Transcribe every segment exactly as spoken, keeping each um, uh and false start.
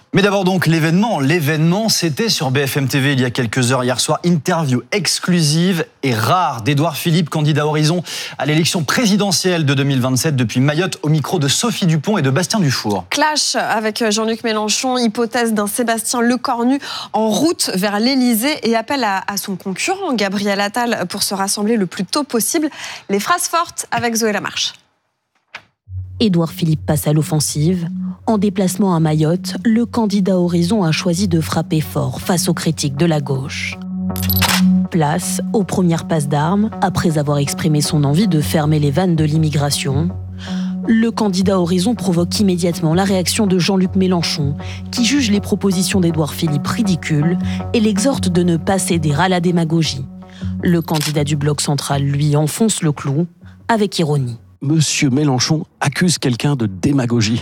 Mais d'abord donc l'événement. L'événement, c'était sur B F M T V il y a quelques heures hier soir. Interview exclusive et rare d'Édouard Philippe, candidat Horizon à l'élection présidentielle de deux mille vingt-sept depuis Mayotte, au micro de Sophie Dupont et de Bastien Dufour. Clash avec Jean-Luc Mélenchon, hypothèse d'un Sébastien Lecornu en route vers l'Élysée et appel à, à son concurrent Gabriel Attal pour se rassembler le plus tôt possible. Les phrases fortes avec Zoé Lamarche. Édouard Philippe passe à l'offensive. En déplacement à Mayotte, le candidat Horizon a choisi de frapper fort face aux critiques de la gauche. Place aux premières passes d'armes, après avoir exprimé son envie de fermer les vannes de l'immigration. Le candidat Horizon provoque immédiatement la réaction de Jean-Luc Mélenchon, qui juge les propositions d'Édouard Philippe ridicules et l'exhorte de ne pas céder à la démagogie. Le candidat du bloc central, lui, enfonce le clou avec ironie. Monsieur Mélenchon accuse quelqu'un de démagogie.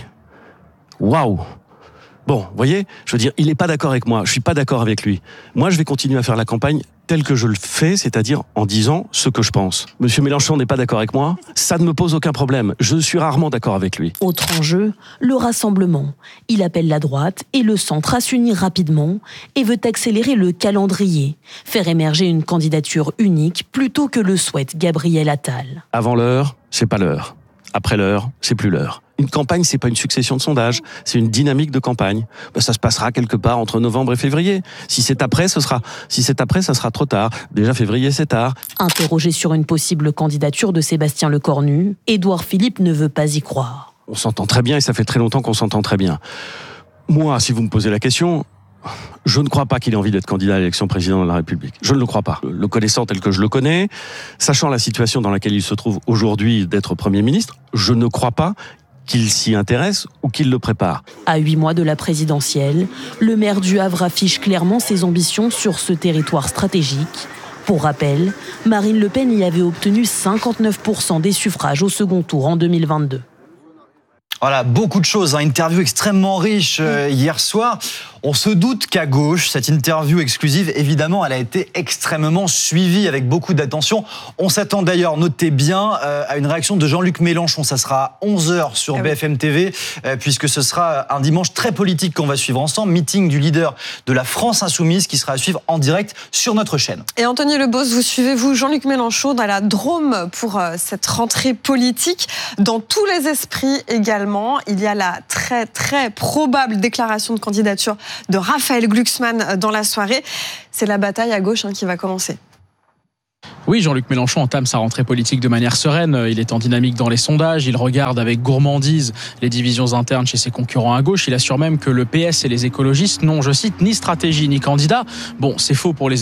Waouh! Bon, vous voyez, je veux dire, il n'est pas d'accord avec moi, je ne suis pas d'accord avec lui. Moi, je vais continuer à faire la campagne telle que je le fais, c'est-à-dire en disant ce que je pense. Monsieur Mélenchon n'est pas d'accord avec moi, ça ne me pose aucun problème. Je suis rarement d'accord avec lui. Autre enjeu, le rassemblement. Il appelle la droite et le centre à s'unir rapidement et veut accélérer le calendrier, faire émerger une candidature unique plutôt que le souhaite Gabriel Attal. Avant l'heure, c'est pas l'heure. Après l'heure, c'est plus l'heure. Une campagne, c'est pas une succession de sondages, c'est une dynamique de campagne. Ben, ça se passera quelque part entre novembre et février. Si c'est après, ce sera, si c'est après, ça sera trop tard. Déjà février, c'est tard. Interrogé sur une possible candidature de Sébastien Lecornu, Édouard Philippe ne veut pas y croire. On s'entend très bien et ça fait très longtemps qu'on s'entend très bien. Moi, si vous me posez la question, je ne crois pas qu'il ait envie d'être candidat à l'élection présidente de la République. Je ne le crois pas. Le connaissant tel que je le connais, sachant la situation dans laquelle il se trouve aujourd'hui d'être Premier ministre, je ne crois pas qu'il s'y intéresse ou qu'il le prépare. À huit mois de la présidentielle, le maire du Havre affiche clairement ses ambitions sur ce territoire stratégique. Pour rappel, Marine Le Pen y avait obtenu cinquante-neuf pour cent des suffrages au second tour en deux mille vingt-deux. Voilà, beaucoup de choses, hein. Interview extrêmement riche euh, hier soir. On se doute qu'à gauche, cette interview exclusive, évidemment, elle a été extrêmement suivie avec beaucoup d'attention. On s'attend d'ailleurs, notez bien, euh, à une réaction de Jean-Luc Mélenchon. Ça sera à onze heures sur ah oui. B F M T V, euh, puisque ce sera un dimanche très politique qu'on va suivre ensemble. Meeting du leader de la France Insoumise qui sera à suivre en direct sur notre chaîne. Et Anthony Lebos, vous suivez-vous Jean-Luc Mélenchon dans la Drôme pour euh, cette rentrée politique? Dans tous les esprits également, il y a la très très probable déclaration de candidature de Raphaël Glucksmann dans la soirée. C'est la bataille à gauche hein, qui va commencer. Oui, Jean-Luc Mélenchon entame sa rentrée politique de manière sereine. Il est en dynamique dans les sondages. Il regarde avec gourmandise les divisions internes chez ses concurrents à gauche. Il assure même que le P S et les écologistes n'ont, je cite, ni stratégie ni candidat. Bon, c'est faux pour les